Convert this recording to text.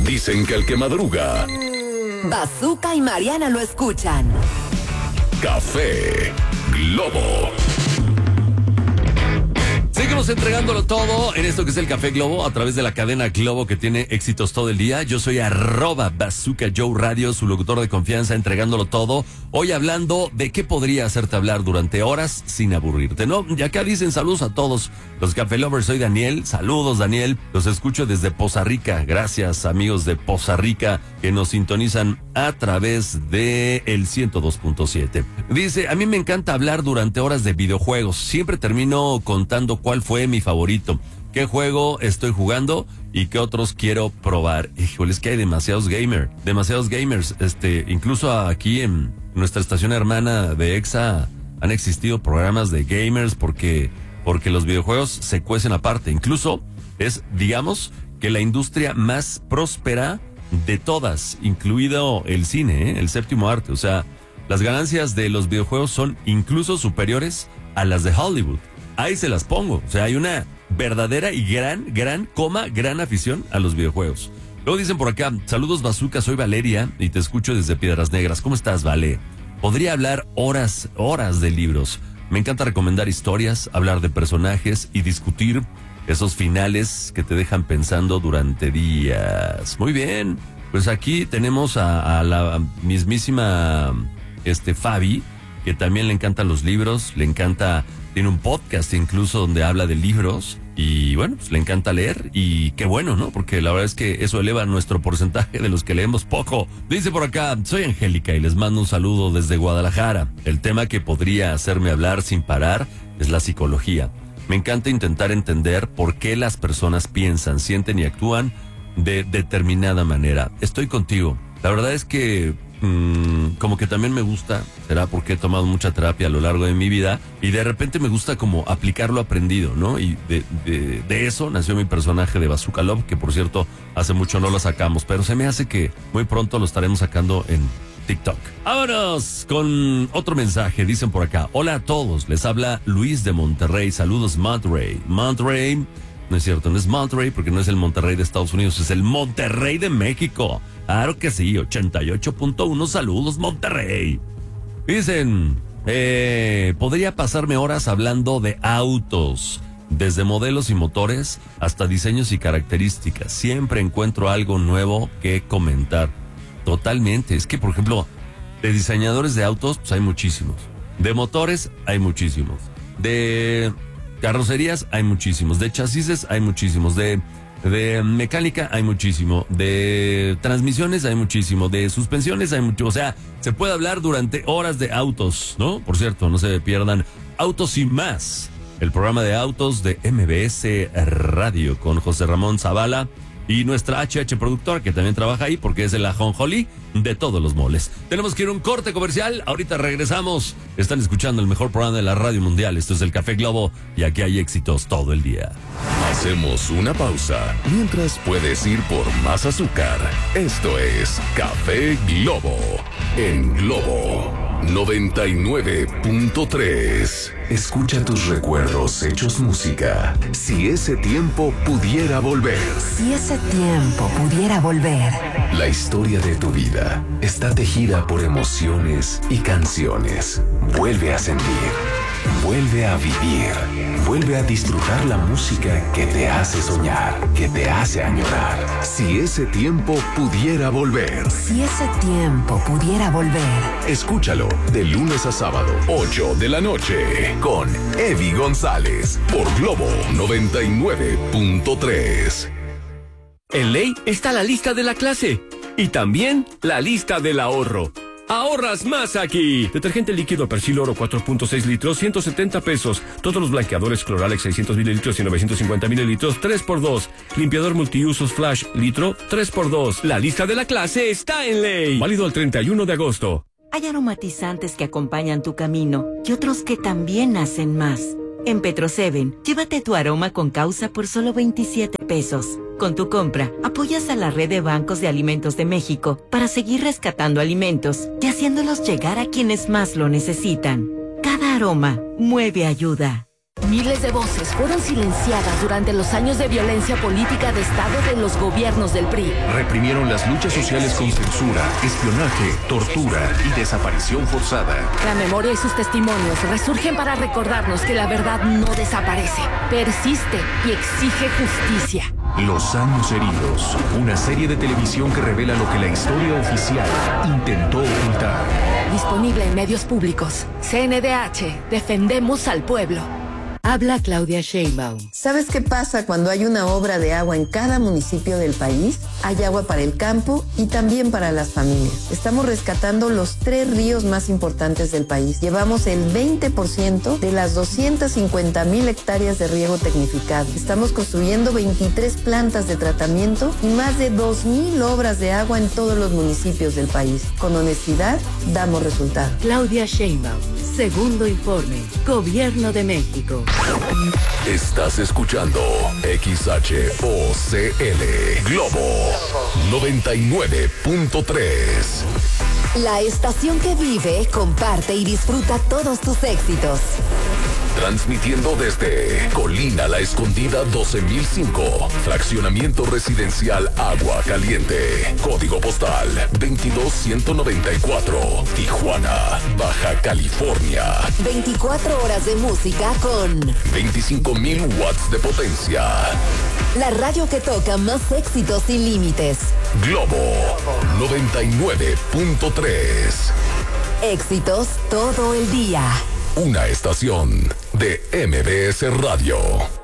Dicen que el que madruga... Bazooka y Mariana lo escuchan. Café Globo. Seguimos entregándolo todo en esto que es el Café Globo a través de la cadena Globo que tiene éxitos todo el día. Yo soy @Bazooka Joe Radio, su locutor de confianza, entregándolo todo. Hoy hablando de qué podría hacerte hablar durante horas sin aburrirte, ¿no? Y acá dicen saludos a todos los Café Lovers. Soy Daniel. Saludos, Daniel. Los escucho desde Poza Rica. Gracias, amigos de Poza Rica, que nos sintonizan a través de el 102.7. Dice, a mí me encanta hablar durante horas de videojuegos. Siempre termino contando cuál fue mi favorito, qué juego estoy jugando y qué otros quiero probar. Híjole, es que hay demasiados gamers. Incluso aquí en nuestra estación hermana de EXA han existido programas de gamers porque los videojuegos se cuecen aparte. Incluso es, digamos, que la industria más próspera de todas, incluido el cine, el séptimo arte. O sea, las ganancias de los videojuegos son incluso superiores a las de Hollywood. Ahí se las pongo. O sea, hay una verdadera y gran afición a los videojuegos. Luego dicen por acá, saludos Bazooka, soy Valeria y te escucho desde Piedras Negras. ¿Cómo estás, Vale? Podría hablar horas de libros. Me encanta recomendar historias, hablar de personajes y discutir esos finales que te dejan pensando durante días. Muy bien. Pues aquí tenemos a la mismísima Fabi, que también le encantan los libros, tiene un podcast incluso donde habla de libros y bueno, pues le encanta leer y qué bueno, ¿no? Porque la verdad es que eso eleva nuestro porcentaje de los que leemos poco. Dice por acá, soy Angélica y les mando un saludo desde Guadalajara. El tema que podría hacerme hablar sin parar es la psicología. Me encanta intentar entender por qué las personas piensan, sienten y actúan de determinada manera. Estoy contigo. La verdad es que como que también me gusta, será porque he tomado mucha terapia a lo largo de mi vida y de repente me gusta como aplicar lo aprendido, ¿no? Y de eso nació mi personaje de Bazooka Love, que por cierto hace mucho no lo sacamos, pero se me hace que muy pronto lo estaremos sacando en TikTok. Vámonos con otro mensaje. Dicen por acá, hola a todos, les habla Luis de Monterrey. Saludos Monterrey. No es cierto, no es Monterrey porque no es el Monterrey de Estados Unidos, es el Monterrey de México. Claro que sí, 88.1, saludos Monterrey. Dicen, podría pasarme horas hablando de autos, desde modelos y motores hasta diseños y características. Siempre encuentro algo nuevo que comentar. Totalmente, es que por ejemplo, de diseñadores de autos, pues hay muchísimos. De motores, hay muchísimos. De carrocerías hay muchísimos, de chasis hay muchísimos, de mecánica hay muchísimo, de transmisiones hay muchísimo, de suspensiones hay mucho, o sea, se puede hablar durante horas de autos, ¿no? Por cierto, no se pierdan Autos y Más, el programa de autos de MBS Radio con José Ramón Zavala y nuestra HH productora que también trabaja ahí porque es el ajonjolí de todos los moles. Tenemos que ir a un corte comercial, ahorita regresamos. Están escuchando el mejor programa de la radio mundial, esto es el Café Globo y aquí hay éxitos todo el día. Hacemos una pausa, mientras puedes ir por más azúcar. Esto es Café Globo en Globo 99.3. Escucha tus recuerdos hechos música. Si ese tiempo pudiera volver. Si ese tiempo pudiera volver. La historia de tu vida está tejida por emociones y canciones. Vuelve a sentir, vuelve a vivir, vuelve a disfrutar la música que te hace soñar, que te hace añorar. Si ese tiempo pudiera volver. Si ese tiempo pudiera volver. Escúchalo de lunes a sábado, 8 de la noche, con Evi González, por Globo 99.3. En Ley está la lista de la clase y también la lista del ahorro. ¡Ahorras más aquí! Detergente líquido Persil Oro 4.6 litros, 170 pesos. Todos los blanqueadores Cloralex 600 mililitros y 950 mililitros, 3x2. Limpiador multiusos Flash litro, 3x2. La lista de la clase está en Ley. Válido el 31 de agosto. Hay aromatizantes que acompañan tu camino y otros que también hacen más. En Petro 7, llévate tu aroma con causa por solo 27 pesos. Con tu compra, apoyas a la red de bancos de alimentos de México para seguir rescatando alimentos y haciéndolos llegar a quienes más lo necesitan. Cada aroma mueve ayuda. Miles de voces fueron silenciadas durante los años de violencia política de Estado de los gobiernos del PRI. Reprimieron las luchas sociales con censura, espionaje, tortura y desaparición forzada. La memoria y sus testimonios resurgen para recordarnos que la verdad no desaparece, persiste y exige justicia. Los años heridos, una serie de televisión que revela lo que la historia oficial intentó ocultar. Disponible en medios públicos. CNDH, defendemos al pueblo. Habla Claudia Sheinbaum. ¿Sabes qué pasa cuando hay una obra de agua en cada municipio del país? Hay agua para el campo y también para las familias. Estamos rescatando los 3 ríos más importantes del país. Llevamos el 20% de las 250,000 hectáreas de riego tecnificado. Estamos construyendo 23 plantas de tratamiento y más de 2,000 obras de agua en todos los municipios del país. Con honestidad, damos resultados. Claudia Sheinbaum. Segundo informe. Gobierno de México. Estás escuchando XHOCL Globo 99.3. La estación que vive, comparte y disfruta todos tus éxitos. Transmitiendo desde Colina La Escondida 12005, fraccionamiento residencial Agua Caliente, código postal 22194, Tijuana, Baja California. 24 horas de música con 25,000 watts de potencia. la radio que toca más éxitos sin límites. Globo 99.3. Éxitos todo el día. Una estación de MBS Radio.